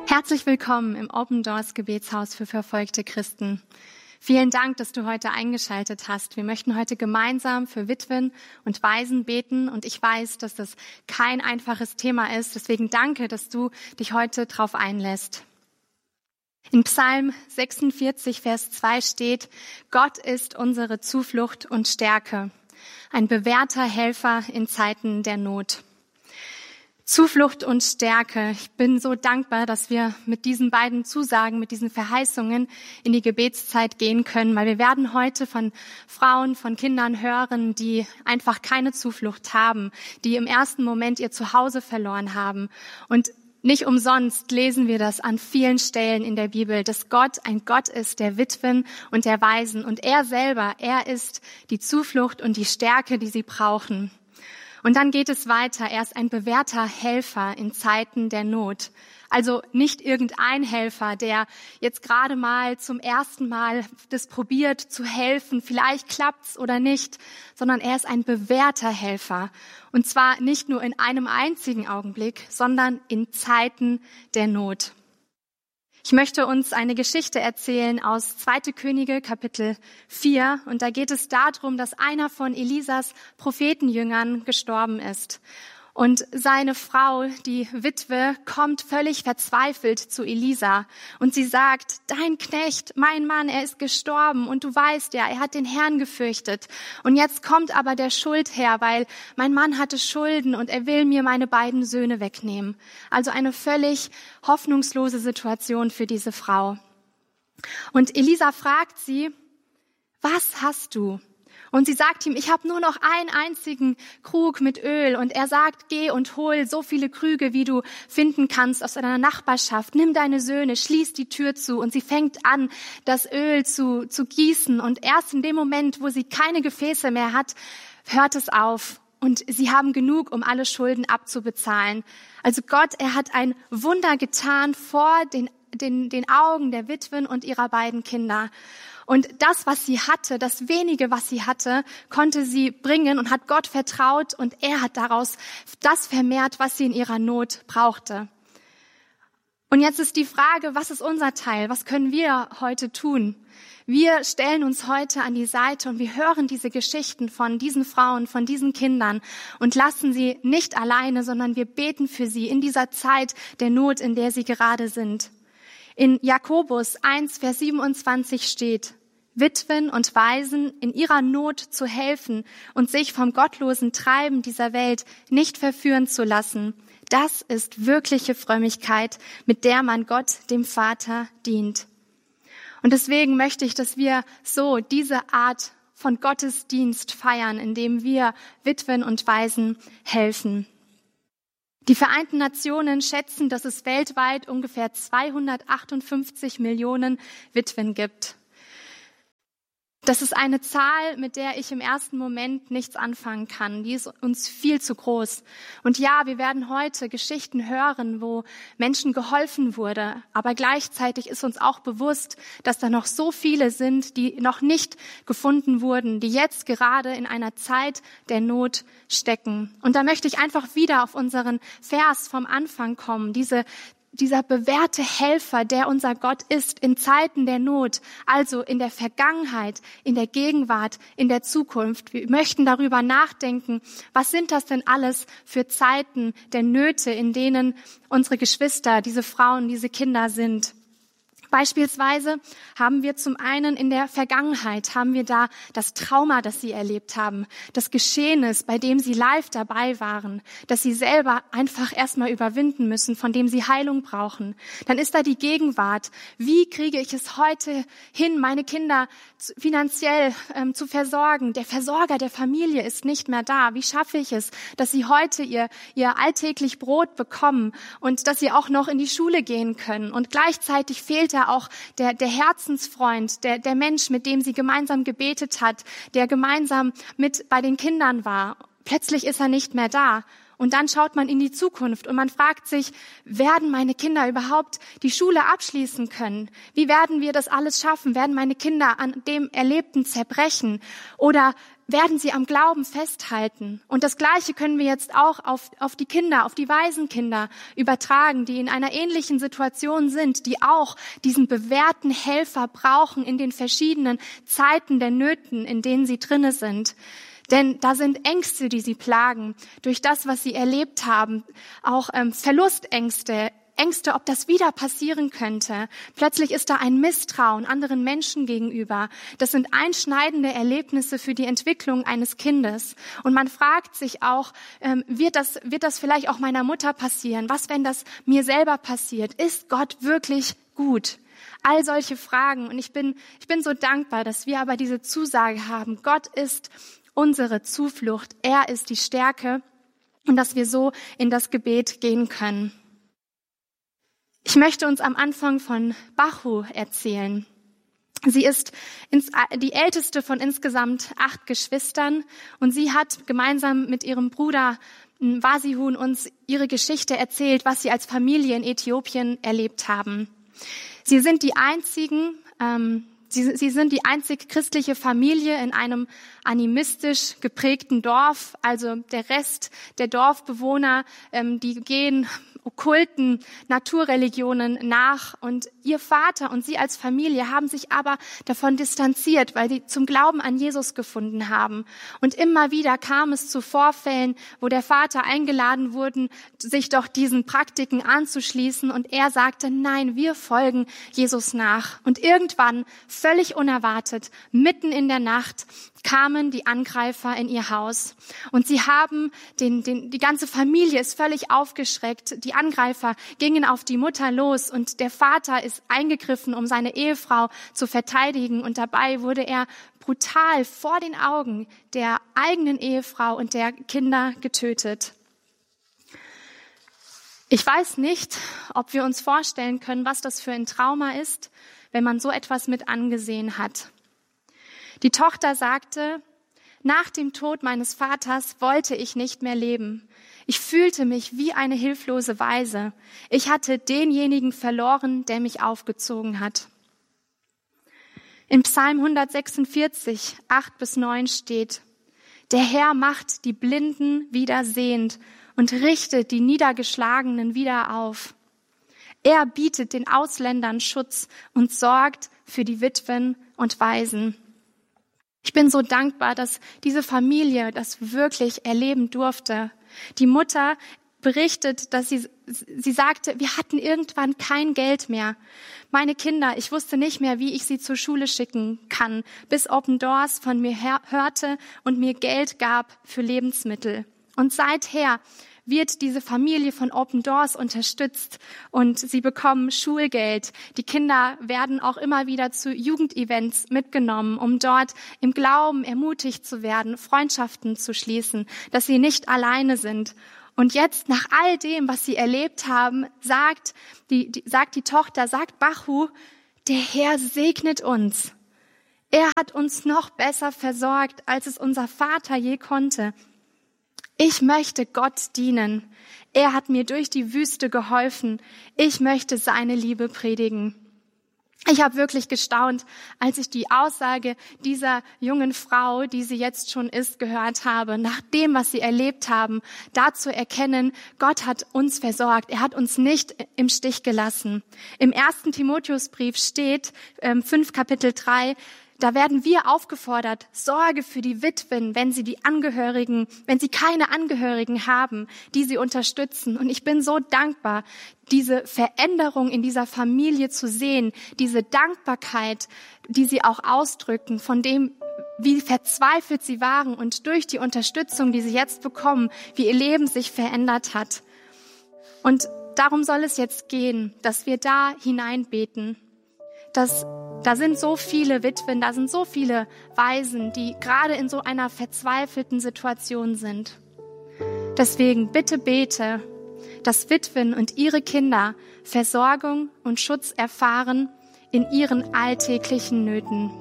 Herzlich willkommen im Open Doors Gebetshaus für verfolgte Christen. Vielen Dank, dass du heute eingeschaltet hast. Wir möchten heute gemeinsam für Witwen und Waisen beten und ich weiß, dass das kein einfaches Thema ist. Deswegen danke, dass du dich heute drauf einlässt. In Psalm 46, Vers 2 steht: Gott ist unsere Zuflucht und Stärke, ein bewährter Helfer in Zeiten der Not. Zuflucht und Stärke. Ich bin so dankbar, dass wir mit diesen beiden Zusagen, mit diesen Verheißungen in die Gebetszeit gehen können, weil wir werden heute von Frauen, von Kindern hören, die einfach keine Zuflucht haben, die im ersten Moment ihr Zuhause verloren haben. Und nicht umsonst lesen wir das an vielen Stellen in der Bibel, dass Gott ein Gott ist der Witwen und der Waisen. Und er selber, er ist die Zuflucht und die Stärke, die sie brauchen. Und dann geht es weiter. Er ist ein bewährter Helfer in Zeiten der Not. Also nicht irgendein Helfer, der jetzt gerade mal zum ersten Mal das probiert zu helfen. Vielleicht klappt's oder nicht, sondern er ist ein bewährter Helfer. Und zwar nicht nur in einem einzigen Augenblick, sondern in Zeiten der Not. Ich möchte uns eine Geschichte erzählen aus 2. Könige, Kapitel 4. Und da geht es darum, dass einer von Elisas Prophetenjüngern gestorben ist. Und seine Frau, die Witwe, kommt völlig verzweifelt zu Elisa. Und sie sagt: Dein Knecht, mein Mann, er ist gestorben. Und du weißt ja, er hat den Herrn gefürchtet. Und jetzt kommt aber der Schuldherr, weil mein Mann hatte Schulden und er will mir meine beiden Söhne wegnehmen. Also eine völlig hoffnungslose Situation für diese Frau. Und Elisa fragt sie: Was hast du? Und sie sagt ihm: Ich habe nur noch einen einzigen Krug mit Öl. Und er sagt: Geh und hol so viele Krüge, wie du finden kannst aus deiner Nachbarschaft. Nimm deine Söhne, schließ die Tür zu. Und sie fängt an, das Öl zu gießen. Und erst in dem Moment, wo sie keine Gefäße mehr hat, hört es auf. Und sie haben genug, um alle Schulden abzubezahlen. Also Gott, er hat ein Wunder getan vor den Augen der Witwen und ihrer beiden Kinder. Und das, was sie hatte, das wenige, was sie hatte, konnte sie bringen und hat Gott vertraut und er hat daraus das vermehrt, was sie in ihrer Not brauchte. Und jetzt ist die Frage, was ist unser Teil? Was können wir heute tun? Wir stellen uns heute an die Seite und wir hören diese Geschichten von diesen Frauen, von diesen Kindern und lassen sie nicht alleine, sondern wir beten für sie in dieser Zeit der Not, in der sie gerade sind. In Jakobus 1, Vers 27 steht: Witwen und Waisen in ihrer Not zu helfen und sich vom gottlosen Treiben dieser Welt nicht verführen zu lassen. Das ist wirkliche Frömmigkeit, mit der man Gott, dem Vater, dient. Und deswegen möchte ich, dass wir so diese Art von Gottesdienst feiern, indem wir Witwen und Waisen helfen. Die Vereinten Nationen schätzen, dass es weltweit ungefähr 258 Millionen Witwen gibt. Das ist eine Zahl, mit der ich im ersten Moment nichts anfangen kann. Die ist uns viel zu groß. Und ja, wir werden heute Geschichten hören, wo Menschen geholfen wurde. Aber gleichzeitig ist uns auch bewusst, dass da noch so viele sind, die noch nicht gefunden wurden, die jetzt gerade in einer Zeit der Not stecken. Und da möchte ich einfach wieder auf unseren Vers vom Anfang kommen. Dieser bewährte Helfer, der unser Gott ist in Zeiten der Not, also in der Vergangenheit, in der Gegenwart, in der Zukunft. Wir möchten darüber nachdenken, was sind das denn alles für Zeiten der Nöte, in denen unsere Geschwister, diese Frauen, diese Kinder sind. Beispielsweise haben wir zum einen in der Vergangenheit, haben wir da das Trauma, das sie erlebt haben, das Geschehnis, bei dem sie live dabei waren, dass sie selber einfach erstmal überwinden müssen, von dem sie Heilung brauchen. Dann ist da die Gegenwart. Wie kriege ich es heute hin, meine Kinder finanziell zu versorgen? Der Versorger der Familie ist nicht mehr da. Wie schaffe ich es, dass sie heute ihr alltäglich Brot bekommen und dass sie auch noch in die Schule gehen können? Und gleichzeitig fehlt auch der Herzensfreund, der Mensch, mit dem sie gemeinsam gebetet hat, der gemeinsam mit bei den Kindern war. Plötzlich ist er nicht mehr da. Und dann schaut man in die Zukunft und man fragt sich, werden meine Kinder überhaupt die Schule abschließen können? Wie werden wir das alles schaffen? Werden meine Kinder an dem Erlebten zerbrechen? Oder werden sie am Glauben festhalten? Und das Gleiche können wir jetzt auch auf die Kinder, auf die Waisenkinder übertragen, die in einer ähnlichen Situation sind, die auch diesen bewährten Helfer brauchen in den verschiedenen Zeiten der Nöten, in denen sie drinne sind. Denn da sind Ängste, die sie plagen, durch das, was sie erlebt haben, auch Verlustängste, Ängste, ob das wieder passieren könnte. Plötzlich ist da ein Misstrauen anderen Menschen gegenüber. Das sind einschneidende Erlebnisse für die Entwicklung eines Kindes. Und man fragt sich auch, wird das vielleicht auch meiner Mutter passieren? Was, wenn das mir selber passiert? Ist Gott wirklich gut? All solche Fragen. Und ich bin so dankbar, dass wir aber diese Zusage haben. Gott ist unsere Zuflucht. Er ist die Stärke und dass wir so in das Gebet gehen können. Ich möchte uns am Anfang von Bachu erzählen. Sie ist die älteste von insgesamt 8 Geschwistern und sie hat gemeinsam mit ihrem Bruder Wasihun uns ihre Geschichte erzählt, was sie als Familie in Äthiopien erlebt haben. Sie sind die einzig christliche Familie in einem animistisch geprägten Dorf. Also der Rest der Dorfbewohner, die gehen okkulten Naturreligionen nach. Und ihr Vater und sie als Familie haben sich aber davon distanziert, weil sie zum Glauben an Jesus gefunden haben. Und immer wieder kam es zu Vorfällen, wo der Vater eingeladen wurde, sich doch diesen Praktiken anzuschließen. Und er sagte, nein, wir folgen Jesus nach. Und irgendwann, völlig unerwartet, mitten in der Nacht, kamen die Angreifer in ihr Haus. Und sie haben die ganze Familie ist völlig aufgeschreckt. Die Angreifer gingen auf die Mutter los und der Vater ist eingegriffen, um seine Ehefrau zu verteidigen. Und dabei wurde er brutal vor den Augen der eigenen Ehefrau und der Kinder getötet. Ich weiß nicht, ob wir uns vorstellen können, was das für ein Trauma ist, wenn man so etwas mit angesehen hat. Die Tochter sagte, nach dem Tod meines Vaters wollte ich nicht mehr leben. Ich fühlte mich wie eine hilflose Waise. Ich hatte denjenigen verloren, der mich aufgezogen hat. In Psalm 146, 8-9 steht, der Herr macht die Blinden wieder sehend und richtet die Niedergeschlagenen wieder auf. Er bietet den Ausländern Schutz und sorgt für die Witwen und Waisen. Ich bin so dankbar, dass diese Familie das wirklich erleben durfte. Die Mutter berichtet, dass sie sagte, wir hatten irgendwann kein Geld mehr. Meine Kinder, ich wusste nicht mehr, wie ich sie zur Schule schicken kann, bis Open Doors von mir hörte und mir Geld gab für Lebensmittel. Und seither wird diese Familie von Open Doors unterstützt und sie bekommen Schulgeld. Die Kinder werden auch immer wieder zu Jugendevents mitgenommen, um dort im Glauben ermutigt zu werden, Freundschaften zu schließen, dass sie nicht alleine sind. Und jetzt, nach all dem, was sie erlebt haben, sagt die Tochter, sagt Bachu, der Herr segnet uns. Er hat uns noch besser versorgt, als es unser Vater je konnte. Ich möchte Gott dienen. Er hat mir durch die Wüste geholfen. Ich möchte seine Liebe predigen. Ich habe wirklich gestaunt, als ich die Aussage dieser jungen Frau, die sie jetzt schon ist, gehört habe. Nach dem, was sie erlebt haben, da zu erkennen, Gott hat uns versorgt. Er hat uns nicht im Stich gelassen. Im 1. Timotheusbrief steht, 5 Kapitel 3, da werden wir aufgefordert, Sorge für die Witwen, wenn sie keine Angehörigen haben, die sie unterstützen. Und ich bin so dankbar, diese Veränderung in dieser Familie zu sehen, diese Dankbarkeit, die sie auch ausdrücken, von dem, wie verzweifelt sie waren und durch die Unterstützung, die sie jetzt bekommen, wie ihr Leben sich verändert hat. Und darum soll es jetzt gehen, dass wir da hineinbeten, dass da sind so viele Witwen, da sind so viele Waisen, die gerade in so einer verzweifelten Situation sind. Deswegen bitte bete, dass Witwen und ihre Kinder Versorgung und Schutz erfahren in ihren alltäglichen Nöten.